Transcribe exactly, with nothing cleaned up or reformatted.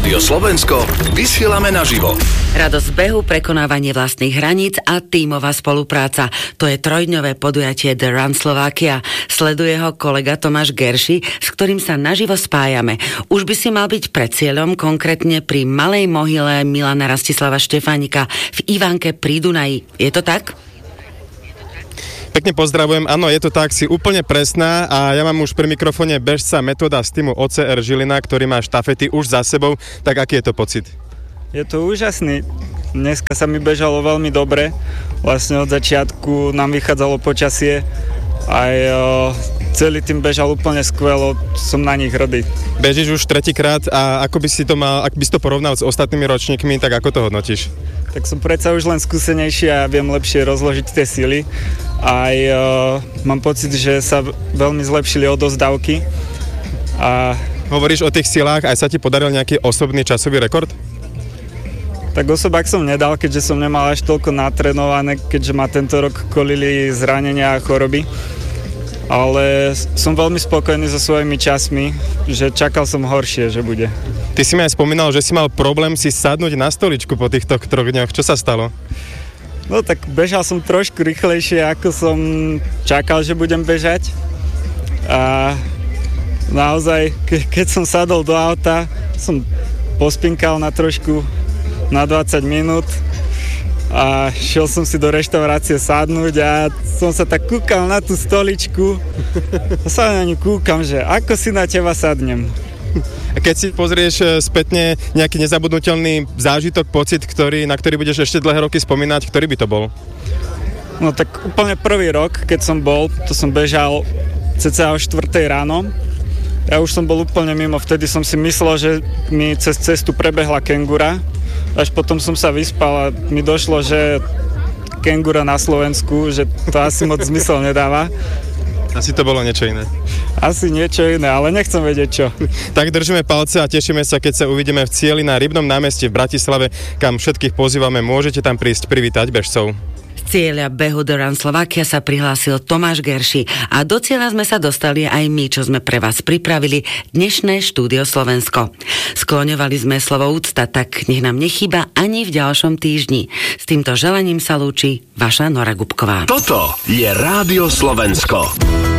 Rádio Slovensko vysielame naživo. Radosť behu, prekonávanie vlastných hraníc a tímová spolupráca. To je trojdňové podujatie The Run Slovakia. Sleduje ho kolega Tomáš Gerši, s ktorým sa naživo spájame. Už by si mal byť pred cieľom, konkrétne pri Malej Mohyle Milana Rastislava Štefánika v Ivánke pri Dunaji. Je to tak? Pekne pozdravujem, áno, je to tak, si úplne presná a ja mám už pri mikrofóne bežca Metoda z týmu ó cé er Žilina, ktorý má štafety už za sebou, tak aký je to pocit? Je to úžasný. Dneska sa mi bežalo veľmi dobre, vlastne od začiatku nám vychádzalo počasie, aj o, celý tým bežal úplne skvelo, som na nich hrdý. Bežíš už tretíkrát a ako by si to mal, ak by si to porovnal s ostatnými ročníkmi, tak ako to hodnotíš? Tak som predsa už len skúsenejší a viem lepšie rozložiť tie sily. Aj uh, mám pocit, že sa veľmi zlepšili odozdávky. A... Hovoríš o tých silách, aj sa ti podaril nejaký osobný časový rekord? Tak osobák som nedal, keďže som nemal až toľko natrénované, keďže ma tento rok kolili zranenia a choroby. Ale som veľmi spokojný so svojimi časmi, že čakal som horšie, že bude. Ty si mi aj spomínal, že si mal problém si sadnúť na stoličku po týchto troch dňoch. Čo sa stalo? No tak bežal som trošku rýchlejšie, ako som čakal, že budem bežať. A naozaj, ke- keď som sadol do auta, som pospinkal na trošku, na dvadsať minút a šiel som si do reštaurácie sadnúť a som sa tak kúkal na tú stoličku a sa na ňu kúkam, že ako si na teba sadnem. A keď si pozrieš spätne nejaký nezabudnutelný zážitok, pocit, ktorý, na ktorý budeš ešte dlhé roky spomínať, ktorý by to bol? No tak úplne prvý rok, keď som bol, to som bežal cca o štvrtej ráno. Ja už som bol úplne mimo, vtedy som si myslel, že mi cez cestu prebehla kengura. Až potom som sa vyspal a mi došlo, že kengura na Slovensku, že to asi moc zmysel nedáva. Asi to bolo niečo iné. Asi niečo iné, ale nechcem vedieť čo. Tak držíme palce a tešíme sa, keď sa uvidíme v cieli na Rybnom námestí v Bratislave, kam všetkých pozývame. Môžete tam prísť privítať bežcov. Cieľa behu The Run Slovakia sa prihlásil Tomáš Gerši a do cieľa sme sa dostali aj my, čo sme pre vás pripravili dnešné štúdio Slovensko. Skloňovali sme slovo úcta, tak nech nám nechýba ani v ďalšom týždni. S týmto želaním sa lúči vaša Nora Gubková. Toto je Rádio Slovensko.